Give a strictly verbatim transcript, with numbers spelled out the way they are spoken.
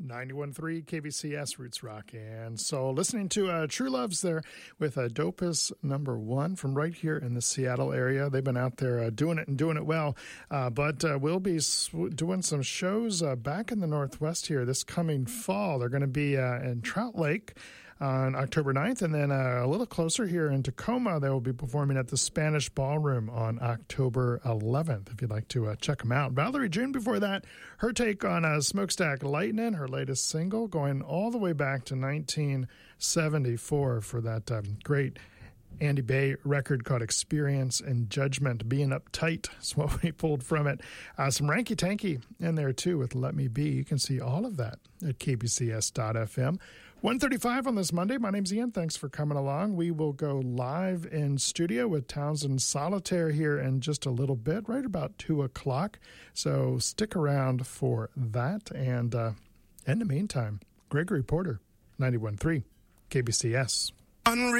ninety-one point three K B C S Roots Rock. And so listening to uh, True Loves there with uh, Dopus number one from right here in the Seattle area. They've been out there uh, doing it and doing it well. Uh, but uh, we'll be sw- doing some shows uh, back in the Northwest here this coming fall. They're going to be uh, in Trout Lake on October ninth, and then uh, a little closer here in Tacoma, they will be performing at the Spanish Ballroom on October eleventh, if you'd like to uh, check them out. Valerie June before that, her take on uh, Smokestack Lightning, her latest single, going all the way back to nineteen seventy-four for that um, great Andy Bay record called Experience and Judgment. Being Uptight is what we pulled from it. Uh, some Ranky Tanky in there, too, with Let Me Be. You can see all of that at K B C S dot F M. one thirty-five on this Monday. My name's Ian. Thanks for coming along. We will go live in studio with Townsend Solitaire here in just a little bit, right about two o'clock. So stick around for that. And uh, in the meantime, Gregory Porter, ninety-one point three K B C S. Unreal.